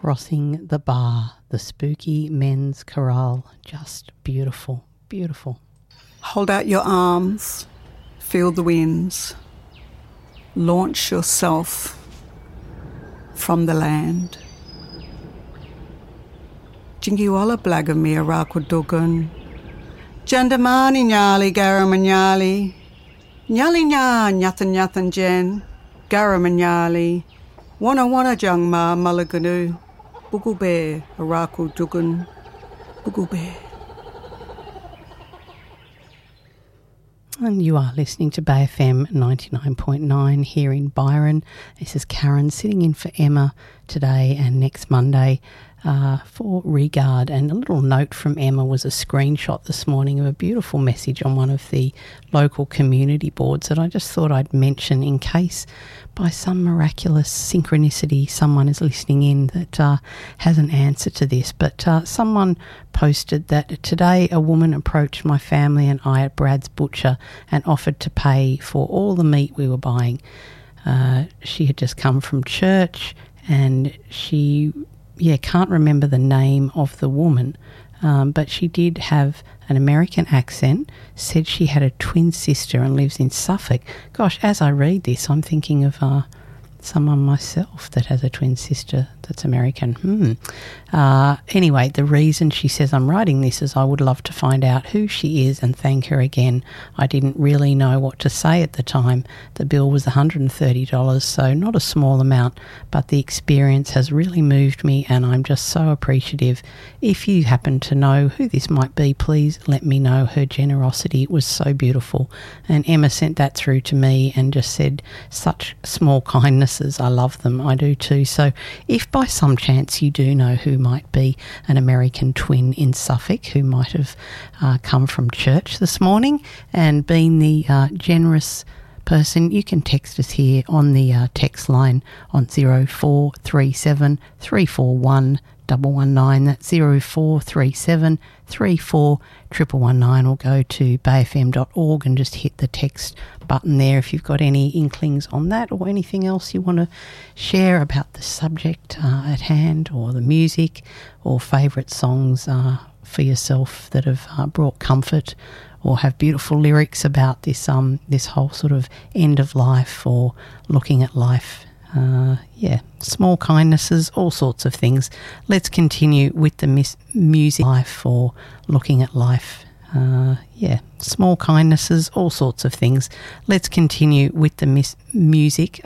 Crossing the Bar, the Spooky Men's Chorale. Just beautiful, beautiful. Hold out your arms, feel the winds. Launch yourself from the land. Jingiwala blagamia rakudugun. Jandamani nyali garamanyali. Nyali nya nyathan nyathan jen. Garamanyali. Wana jangma malaganu. Bugube arakudugun. Bugube. And you are listening to Bay FM 99.9 here in Byron. This is Karen sitting in for Emma today and next Monday for Regard. And a little note from Emma was a screenshot this morning of a beautiful message on one of the local community boards that I just thought I'd mention in case by some miraculous synchronicity someone is listening in that has an answer to this. But someone posted that today a woman approached my family and I at Brad's Butcher and offered to pay for all the meat we were buying. She had just come from church and she can't remember the name of the woman, but she did have an American accent, said she had a twin sister and lives in Suffolk. Gosh, as I read this, I'm thinking of someone myself that has a twin sister that's American. Anyway, the reason she says I'm writing this is I would love to find out who she is and thank her again. I didn't really know what to say at the time. The bill was $130, so not a small amount, but the experience has really moved me and I'm just so appreciative. If you happen to know who this might be, please let me know. Her generosity was so beautiful. And Emma sent that through to me and just said, such small kindnesses. I love them. I do too. So if by some chance you do know who might be an American twin in Suffolk who might have come from church this morning and been the generous person, you can text us here on the text line on 0437 341 119. That's 0437 34 119, or go to bayfm.org and just hit the text button there if you've got any inklings on that or anything else you want to share about the subject at hand, or the music, or favourite songs for yourself that have brought comfort or have beautiful lyrics about this this whole sort of end of life or looking at life. Small kindnesses, all sorts of things. Let's continue with the music life or looking at life. Small kindnesses, all sorts of things. Let's continue with the music.